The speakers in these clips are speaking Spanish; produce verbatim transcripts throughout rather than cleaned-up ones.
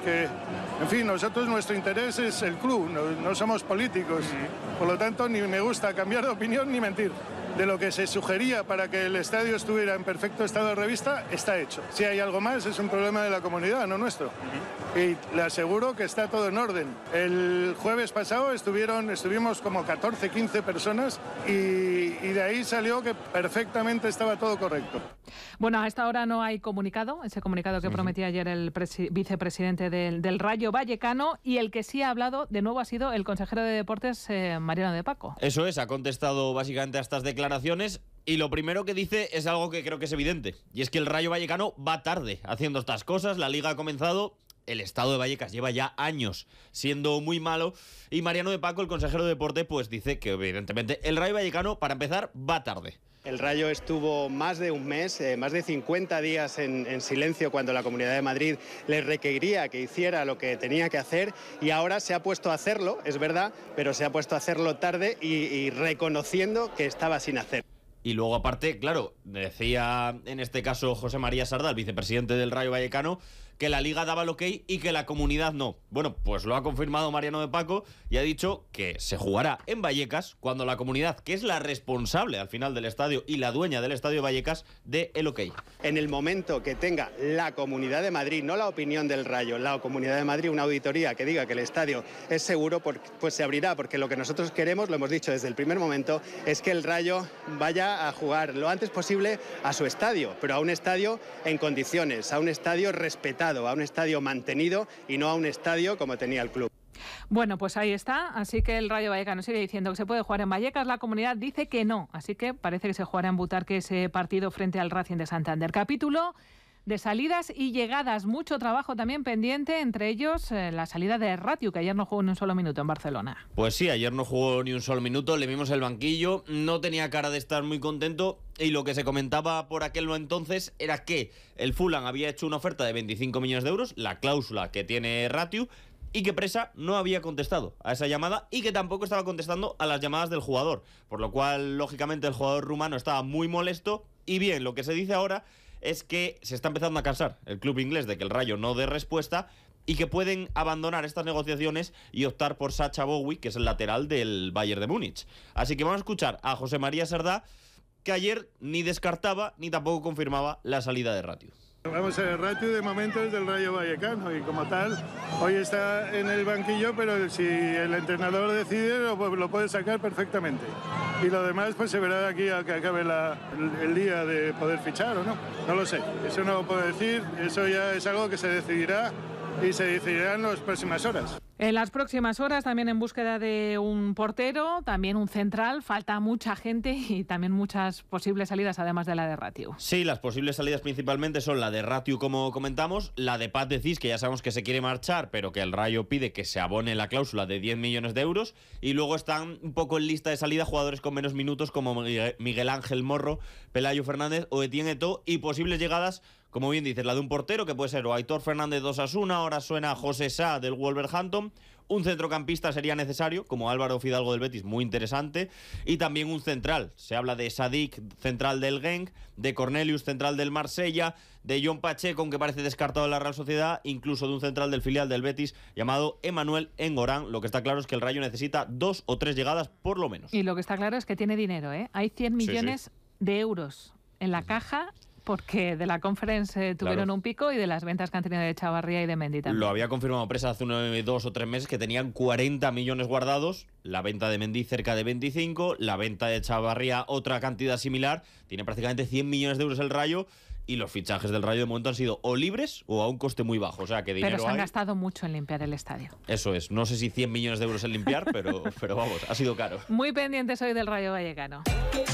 porque, en fin, nosotros nuestro interés es el club, no, no somos políticos, por lo tanto ni me gusta cambiar de opinión ni mentir. De lo que se sugería para que el estadio estuviera en perfecto estado de revista, está hecho. Si hay algo más, es un problema de la comunidad, no nuestro. Uh-huh. Y le aseguro que está todo en orden. El jueves pasado estuvieron, estuvimos como catorce, quince personas y, y de ahí salió que perfectamente estaba todo correcto. Bueno, a esta hora no hay comunicado, ese comunicado que uh-huh. prometía ayer el presi- vicepresidente del, del Rayo Vallecano, y el que sí ha hablado de nuevo ha sido el consejero de Deportes, eh, Mariano de Paco. Eso es, ha contestado básicamente a estas declaraciones. declaraciones y lo primero que dice es algo que creo que es evidente, y es que el Rayo Vallecano va tarde haciendo estas cosas. La Liga ha comenzado, el estado de Vallecas lleva ya años siendo muy malo, y Mariano de Paco, el consejero de deporte, pues dice que evidentemente el Rayo Vallecano, para empezar, va tarde. El Rayo estuvo más de un mes, eh, más de cincuenta días en, en silencio cuando la Comunidad de Madrid le requería que hiciera lo que tenía que hacer, y ahora se ha puesto a hacerlo, es verdad, pero se ha puesto a hacerlo tarde y, y reconociendo que estaba sin hacer. Y luego, aparte, claro, decía en este caso José María Sardá, el vicepresidente del Rayo Vallecano, que la Liga daba el ok y que la comunidad no. Bueno, pues lo ha confirmado Mariano de Paco y ha dicho que se jugará en Vallecas cuando la comunidad, que es la responsable al final del estadio y la dueña del estadio de Vallecas, dé el ok. En el momento que tenga la Comunidad de Madrid, no la opinión del Rayo, la Comunidad de Madrid, una auditoría que diga que el estadio es seguro, pues se abrirá, porque lo que nosotros queremos, lo hemos dicho desde el primer momento, es que el Rayo vaya a jugar lo antes posible a su estadio, pero a un estadio en condiciones, a un estadio respetado, a un estadio mantenido y no a un estadio como tenía el club. Bueno, pues ahí está, así que el Rayo Vallecano sigue diciendo que se puede jugar en Vallecas, la comunidad dice que no, así que parece que se jugará en Butarque ese partido frente al Racing de Santander. Capítulo de salidas y llegadas, mucho trabajo también pendiente, entre ellos eh, la salida de Ratiu, que ayer no jugó ni un solo minuto en Barcelona. Pues sí, ayer no jugó ni un solo minuto, le vimos el banquillo, no tenía cara de estar muy contento, y lo que se comentaba por aquel entonces era que el Fulham había hecho una oferta de veinticinco millones de euros, la cláusula que tiene Ratiu, y que Presa no había contestado a esa llamada y que tampoco estaba contestando a las llamadas del jugador, por lo cual, lógicamente, el jugador rumano estaba muy molesto. Y bien, lo que se dice ahora es que se está empezando a cansar el club inglés de que el Rayo no dé respuesta y que pueden abandonar estas negociaciones y optar por Sacha Boey, que es el lateral del Bayern de Múnich. Así que vamos a escuchar a José María Sardá, que ayer ni descartaba ni tampoco confirmaba la salida de Ratiu. Vamos a ver, Ratiu de momento es del Rayo Vallecano y como tal hoy está en el banquillo, pero si el entrenador decide lo, lo puede sacar perfectamente. Y lo demás pues se verá de aquí a que acabe la, el, el día de poder fichar o no. No lo sé, eso no lo puedo decir, eso ya es algo que se decidirá y se decidirá en las próximas horas. En las próximas horas, también en búsqueda de un portero, también un central, falta mucha gente y también muchas posibles salidas, además de la de Ratiu. Sí, las posibles salidas principalmente son la de Ratiu, como comentamos, la de Pat de Cis, que ya sabemos que se quiere marchar, pero que el Rayo pide que se abone la cláusula de diez millones de euros, y luego están un poco en lista de salida jugadores con menos minutos como Miguel Ángel Morro, Pelayo Fernández o Etienne Eto'o, y posibles llegadas, como bien dices, la de un portero, que puede ser o Aitor Fernández de Osasuna, ahora suena José Sá del Wolverhampton. Un centrocampista sería necesario, como Álvaro Fidalgo del Betis, muy interesante. Y también un central. Se habla de Sadik, central del Genk, de Cornelius, central del Marsella, de John Pacheco, aunque parece descartado en la Real Sociedad, incluso de un central del filial del Betis llamado Emmanuel Engorán. Lo que está claro es que el Rayo necesita dos o tres llegadas por lo menos. Y lo que está claro es que tiene dinero, ¿eh? Hay cien millones sí, sí. de euros en la caja, porque de la Conference eh, tuvieron claro. un pico, y de las ventas que han tenido de Chavarría y de Mendy también. Lo había confirmado Presa hace unos dos o tres meses, que tenían cuarenta millones guardados, la venta de Mendy cerca de veinticinco, la venta de Chavarría otra cantidad similar, tiene prácticamente cien millones de euros el Rayo, y los fichajes del Rayo de momento han sido o libres o a un coste muy bajo, o sea que dinero Pero se han hay. gastado mucho en limpiar el estadio. Eso es, no sé si cien millones de euros en limpiar, pero, pero vamos, ha sido caro. Muy pendientes hoy del Rayo Vallecano.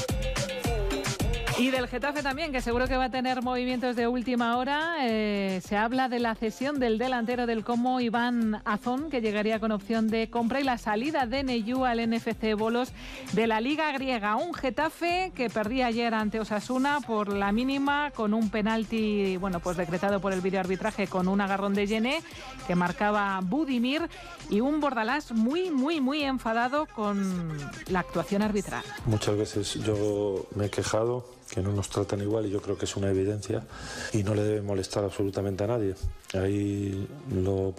Y del Getafe también, que seguro que va a tener movimientos de última hora. Eh, se habla de la cesión del delantero del Como, Iván Azón, que llegaría con opción de compra, y la salida de Neyú al N F C Bolos de la Liga Griega. Un Getafe que perdía ayer ante Osasuna por la mínima, con un penalti, bueno, pues decretado por el videoarbitraje con un agarrón de Yené que marcaba Budimir, y un Bordalás muy, muy, muy enfadado con la actuación arbitral. Muchas veces yo me he quejado que no nos tratan igual, y yo creo que es una evidencia y no le debe molestar absolutamente a nadie. Ahí lo